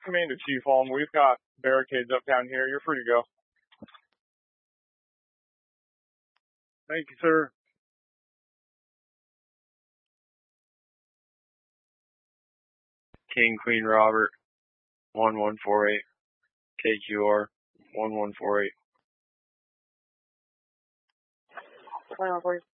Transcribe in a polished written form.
Commander Chief Holm, we've got barricades uptown here. You're free to go. Thank you, sir. King Queen Robert, 1148, KQR, 1148. 1148.